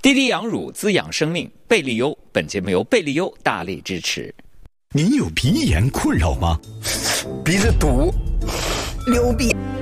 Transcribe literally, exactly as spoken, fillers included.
滴滴养乳滋养生命，贝利优。本节目由贝利优大力支持。 您有鼻炎困扰吗？ 鼻子堵，流鼻。